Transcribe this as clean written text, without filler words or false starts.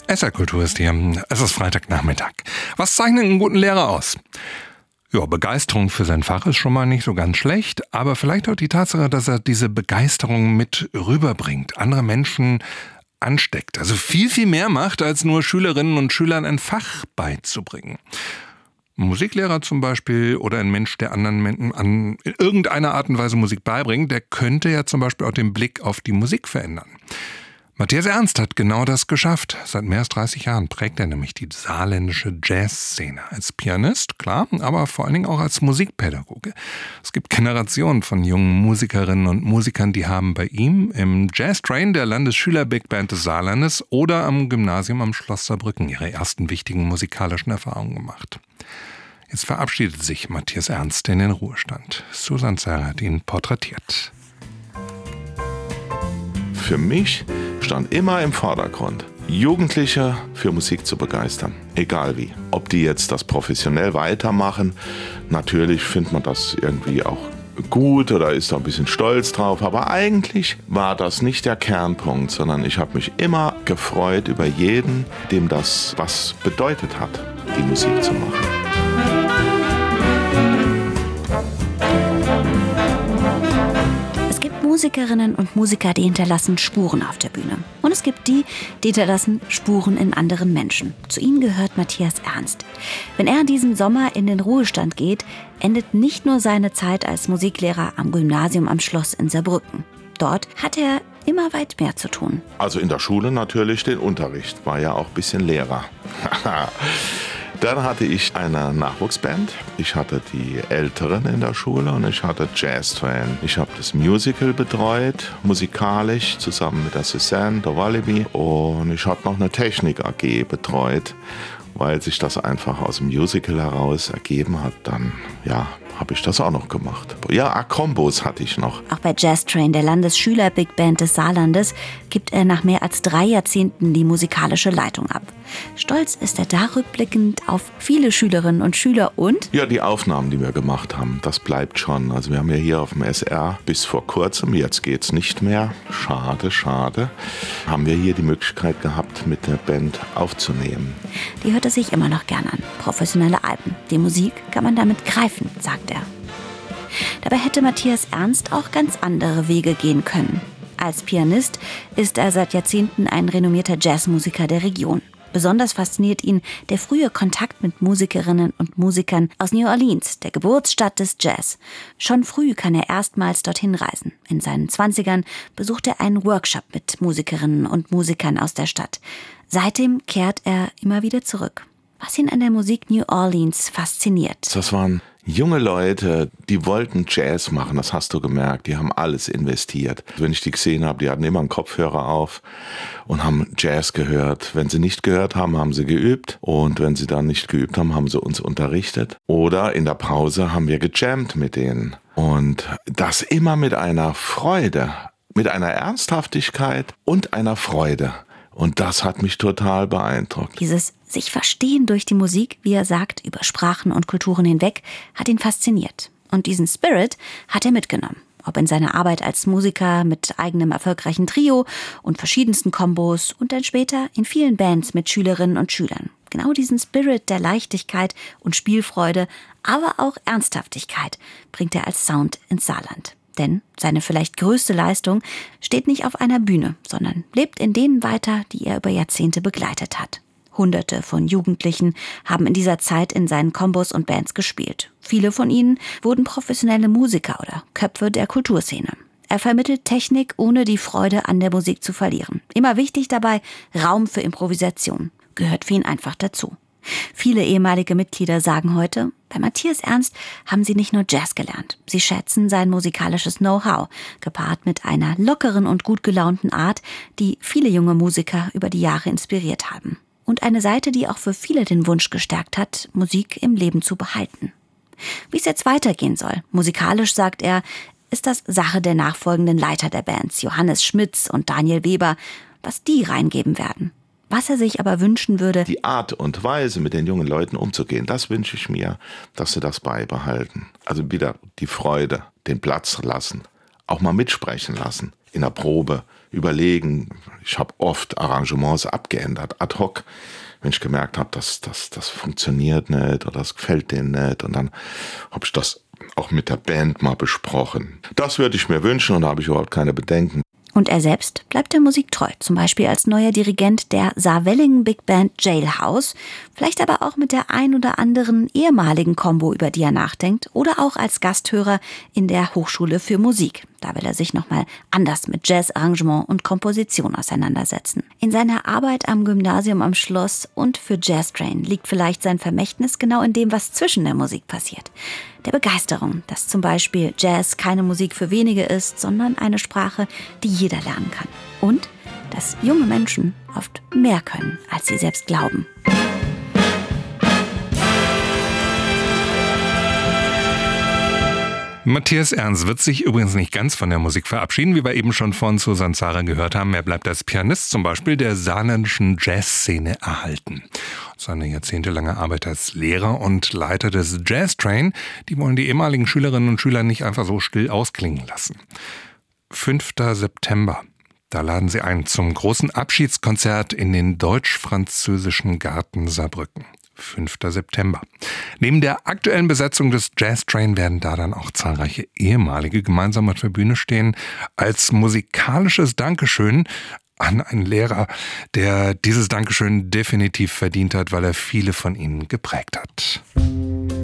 SR-Kultur ist hier. Es ist Freitagnachmittag. Was zeichnet einen guten Lehrer aus? Ja, Begeisterung für sein Fach ist schon mal nicht so ganz schlecht, aber vielleicht auch die Tatsache, dass er diese Begeisterung mit rüberbringt, andere Menschen ansteckt. Also viel, viel mehr macht, als nur Schülerinnen und Schülern ein Fach beizubringen. Ein Musiklehrer zum Beispiel oder ein Mensch, der anderen Menschen in irgendeiner Art und Weise Musik beibringt, der könnte ja zum Beispiel auch den Blick auf die Musik verändern. Matthias Ernst hat genau das geschafft. Seit mehr als 30 Jahren prägt er nämlich die saarländische Jazzszene. Als Pianist, klar, aber vor allen Dingen auch als Musikpädagoge. Es gibt Generationen von jungen Musikerinnen und Musikern, die haben bei ihm im Jazztrain der Landesschüler-Big-Band des Saarlandes oder am Gymnasium am Schloss Saarbrücken ihre ersten wichtigen musikalischen Erfahrungen gemacht. Jetzt verabschiedet sich Matthias Ernst in den Ruhestand. Susan Serra hat ihn porträtiert. Für mich stand immer im Vordergrund, Jugendliche für Musik zu begeistern, egal wie. Ob die jetzt das professionell weitermachen, natürlich findet man das irgendwie auch gut oder ist da ein bisschen stolz drauf, aber eigentlich war das nicht der Kernpunkt, sondern ich habe mich immer gefreut über jeden, dem das was bedeutet hat, die Musik zu machen. Musikerinnen und Musiker, die hinterlassen Spuren auf der Bühne. Und es gibt die hinterlassen Spuren in anderen Menschen. Zu ihnen gehört Matthias Ernst. Wenn er diesen Sommer in den Ruhestand geht, endet nicht nur seine Zeit als Musiklehrer am Gymnasium am Schloss in Saarbrücken. Dort hat er immer weit mehr zu tun. Also in der Schule natürlich den Unterricht, war ja auch ein bisschen Lehrer. Dann hatte ich eine Nachwuchsband. Ich hatte die Älteren in der Schule und ich hatte Jazztrain. Ich habe das Musical betreut, musikalisch, zusammen mit der Suzanne, der Wallaby. Und ich habe noch eine Technik AG betreut, weil sich das einfach aus dem Musical heraus ergeben hat. Dann, habe ich das auch noch gemacht. Ja, Kombos hatte ich noch. Auch bei Jazztrain, der Landesschüler-Big-Band des Saarlandes, gibt er nach mehr als 3 Jahrzehnten die musikalische Leitung ab. Stolz ist er da rückblickend auf viele Schülerinnen und Schüler und... Ja, die Aufnahmen, die wir gemacht haben, das bleibt schon. Also wir haben ja hier auf dem SR bis vor kurzem, jetzt geht's nicht mehr, schade, haben wir hier die Möglichkeit gehabt, mit der Band aufzunehmen. Die hört er sich immer noch gern an. Professionelle Alben. Die Musik kann man damit greifen, sagt er. Dabei hätte Matthias Ernst auch ganz andere Wege gehen können. Als Pianist ist er seit Jahrzehnten ein renommierter Jazzmusiker der Region. Besonders fasziniert ihn der frühe Kontakt mit Musikerinnen und Musikern aus New Orleans, der Geburtsstadt des Jazz. Schon früh kann er erstmals dorthin reisen. In seinen 20ern besucht er einen Workshop mit Musikerinnen und Musikern aus der Stadt. Seitdem kehrt er immer wieder zurück. Was ihn an der Musik New Orleans fasziniert. Das waren junge Leute, die wollten Jazz machen, das hast du gemerkt. Die haben alles investiert. Wenn ich die gesehen habe, die hatten immer einen Kopfhörer auf und haben Jazz gehört. Wenn sie nicht gehört haben, haben sie geübt. Und wenn sie dann nicht geübt haben, haben sie uns unterrichtet. Oder in der Pause haben wir gejammt mit denen. Und das immer mit einer Freude, mit einer Ernsthaftigkeit und einer Freude. Und das hat mich total beeindruckt. Dieses sich verstehen durch die Musik, wie er sagt, über Sprachen und Kulturen hinweg, hat ihn fasziniert. Und diesen Spirit hat er mitgenommen. Ob in seiner Arbeit als Musiker mit eigenem erfolgreichen Trio und verschiedensten Kombos und dann später in vielen Bands mit Schülerinnen und Schülern. Genau diesen Spirit der Leichtigkeit und Spielfreude, aber auch Ernsthaftigkeit bringt er als Sound ins Saarland. Denn seine vielleicht größte Leistung steht nicht auf einer Bühne, sondern lebt in denen weiter, die er über Jahrzehnte begleitet hat. Hunderte von Jugendlichen haben in dieser Zeit in seinen Kombos und Bands gespielt. Viele von ihnen wurden professionelle Musiker oder Köpfe der Kulturszene. Er vermittelt Technik, ohne die Freude an der Musik zu verlieren. Immer wichtig dabei, Raum für Improvisation. Gehört für ihn einfach dazu. Viele ehemalige Mitglieder sagen heute, bei Matthias Ernst haben sie nicht nur Jazz gelernt. Sie schätzen sein musikalisches Know-how, gepaart mit einer lockeren und gut gelaunten Art, die viele junge Musiker über die Jahre inspiriert haben. Und eine Seite, die auch für viele den Wunsch gestärkt hat, Musik im Leben zu behalten. Wie es jetzt weitergehen soll, musikalisch, sagt er, ist das Sache der nachfolgenden Leiter der Bands, Johannes Schmitz und Daniel Weber, was die reingeben werden. Was er sich aber wünschen würde, die Art und Weise, mit den jungen Leuten umzugehen, das wünsche ich mir, dass sie das beibehalten. Also wieder die Freude, den Platz lassen, auch mal mitsprechen lassen, in der Probe, überlegen. Ich habe oft Arrangements abgeändert, ad hoc, wenn ich gemerkt habe, das funktioniert nicht oder das gefällt denen nicht. Und dann habe ich das auch mit der Band mal besprochen. Das würde ich mir wünschen und da habe ich überhaupt keine Bedenken. Und er selbst bleibt der Musik treu, zum Beispiel als neuer Dirigent der Saarwellingen Big Band Jailhouse, vielleicht aber auch mit der ein oder anderen ehemaligen Combo, über die er nachdenkt, oder auch als Gasthörer in der Hochschule für Musik. Da will er sich nochmal anders mit Jazzarrangement und Komposition auseinandersetzen. In seiner Arbeit am Gymnasium am Schloss und für Jazz Train liegt vielleicht sein Vermächtnis genau in dem, was zwischen der Musik passiert. Der Begeisterung, dass zum Beispiel Jazz keine Musik für wenige ist, sondern eine Sprache, die jeder lernen kann. Und dass junge Menschen oft mehr können, als sie selbst glauben. Matthias Ernst wird sich übrigens nicht ganz von der Musik verabschieden, wie wir eben schon von Susan Zara gehört haben. Er bleibt als Pianist zum Beispiel der saarländischen Jazzszene erhalten. Seine jahrzehntelange Arbeit als Lehrer und Leiter des Jazz Train, die wollen die ehemaligen Schülerinnen und Schüler nicht einfach so still ausklingen lassen. 5. September. Da laden sie ein zum großen Abschiedskonzert in den deutsch-französischen Garten Saarbrücken. 5. September. Neben der aktuellen Besetzung des Jazz Train werden da dann auch zahlreiche ehemalige gemeinsam auf der Bühne stehen, als musikalisches Dankeschön an einen Lehrer, der dieses Dankeschön definitiv verdient hat, weil er viele von ihnen geprägt hat.